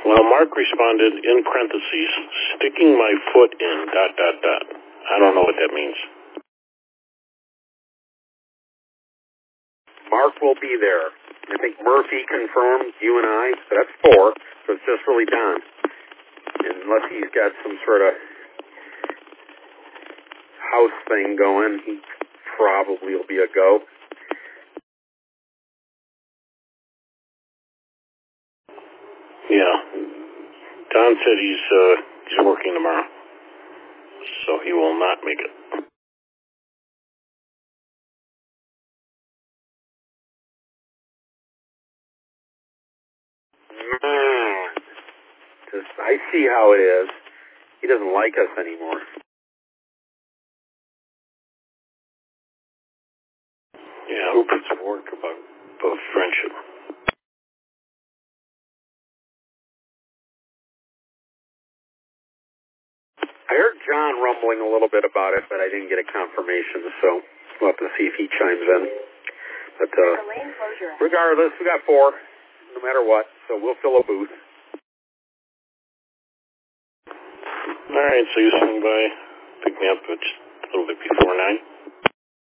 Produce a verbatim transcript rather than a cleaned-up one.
Well, Mark responded in parentheses, sticking my foot in, dot, dot, dot. I don't know what that means. Mark will be there. I think Murphy confirmed you and I, so that's four. So it's just really Don. Unless he's got some sort of house thing going, he probably will be a go. Yeah. Don said he's uh, he's working tomorrow, so he will not make it. Man, just, I see how it is. He doesn't like us anymore. Yeah, who puts to work about both friendship? I heard John rumbling a little bit about it, but I didn't get a confirmation, so we'll have to see if he chimes in. But uh, regardless, we got four, no matter what, so we'll fill a booth. All right, so you swing by, pick me up at just a little bit before nine.